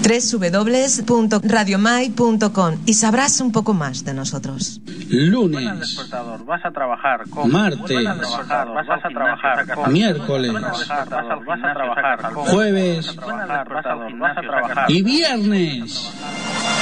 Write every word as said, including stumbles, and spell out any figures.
doble u doble u doble u punto radio mai punto com y sabrás un poco más de nosotros. Lunes, vas a trabajar con martes, vas a trabajar con miércoles, vas a trabajar con jueves vas a trabajar y viernes.